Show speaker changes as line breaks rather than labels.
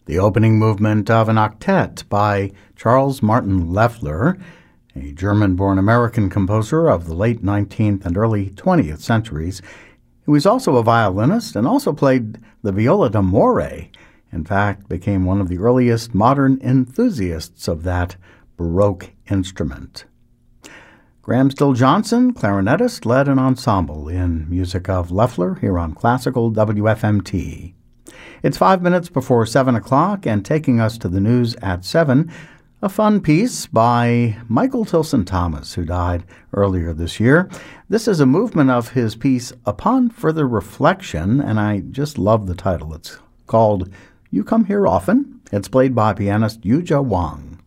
the opening movement of an octet by Charles Martin Loeffler, a German-born American composer of the late 19th and early 20th centuries. He was also a violinist and also played the viola d'amore. In fact, became one of the earliest modern enthusiasts of that Baroque instrument. Graham Still Johnson, clarinetist, led an ensemble in music of Loeffler here on Classical WFMT. It's 5 minutes before 7 o'clock, and taking us to the news at 7, a fun piece by Michael Tilson Thomas, who died earlier this year. This is a movement of his piece, Upon Further Reflection, and I just love the title. It's called You Come Here Often. It's played by pianist Yuja Wang.